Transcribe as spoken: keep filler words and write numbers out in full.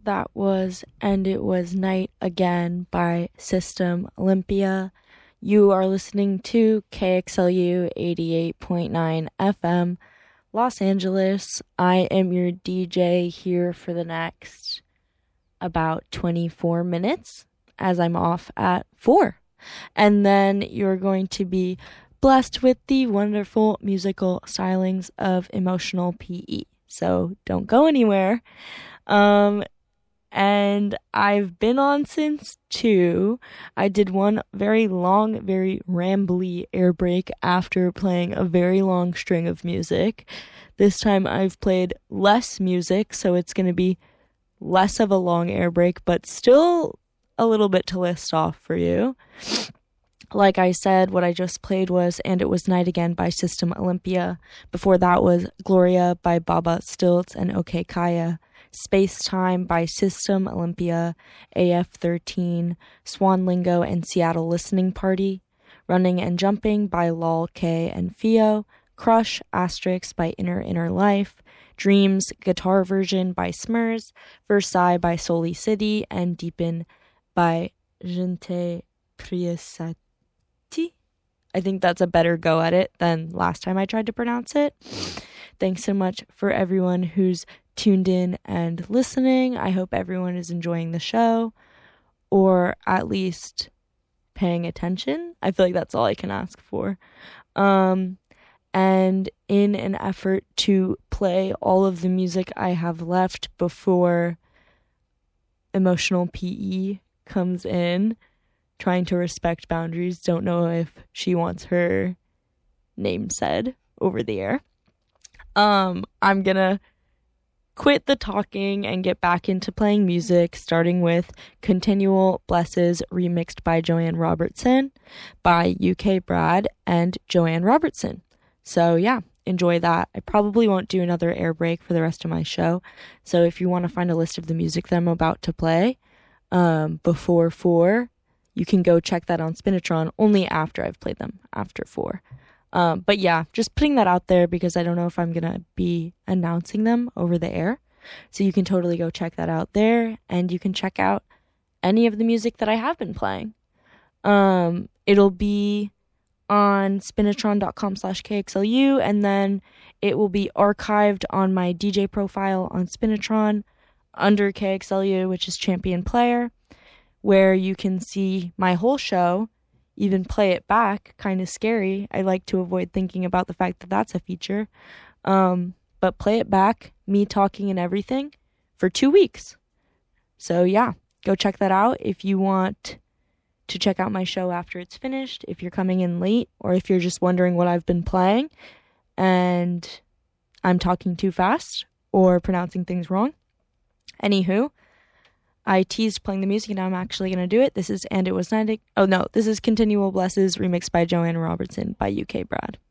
that was And It Was Night Again by System Olympia. You are listening to K X L U eighty-eight point nine F M, Los Angeles. I am your D J here for the next about twenty-four minutes as I'm off at four. And then you're going to be blessed with the wonderful musical stylings of Emotional P E. So don't go anywhere. Um, and I've been on since two. I did one very long, very rambly air break after playing a very long string of music. This time I've played less music, so it's going to be less of a long air break, but still a little bit to list off for you. Like I said, what I just played was And It Was Night Again by System Olympia. Before that was Gloria by Baba Stilts and OK Kaya. Space Time by System Olympia, A F thirteen, Swan Lingo and Seattle Listening Party. Running and Jumping by Lol K and Fio. Crush Asterix by Inner Inner Life. Dreams guitar version by Smurs. Versailles by Soli City. And Deepen by Gente Priesati. I think that's a better go at it than last time I tried to pronounce it. Thanks so much for everyone who's tuned in and listening. I hope everyone is enjoying the show, or at least paying attention. I feel like that's all I can ask for. Um, and in an effort to play all of the music I have left before Emotional P E comes in, trying to respect boundaries. Don't know if she wants her name said over the air. Um, I'm gonna quit the talking and get back into playing music, starting with Continual Blesses, remixed by Joanne Robertson by U K Brad and Joanne Robertson. So yeah, enjoy that. I probably won't do another air break for the rest of my show. So if you want to find a list of the music that I'm about to play um, before four, you can go check that on Spinitron only after I've played them, after four. Um, but yeah, just putting that out there because I don't know if I'm going to be announcing them over the air. So you can totally go check that out there, and you can check out any of the music that I have been playing. Um, it'll be on spinitron.com slash KXLU, and then it will be archived on my D J profile on Spinitron under K X L U, which is Champion Player, where you can see my whole show, even play it back. Kind of scary. I like to avoid thinking about the fact that that's a feature. Um, but play it back, me talking and everything, for two weeks. So yeah, go check that out if you want to check out my show after it's finished, if you're coming in late, or if you're just wondering what I've been playing and I'm talking too fast or pronouncing things wrong. Anywho, I teased playing the music, and now I'm actually going to do it. This is And It Was Night. Oh, no. This is Continual Blesses, remixed by Joanne Robertson by U K Brad.